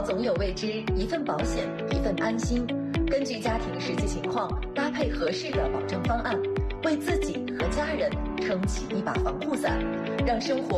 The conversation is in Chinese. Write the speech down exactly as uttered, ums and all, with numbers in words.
总有为之一份保险，一份安心。根据家庭实际情况，搭配合适的保障方案，为自己和家人撑起一把防护伞，让生活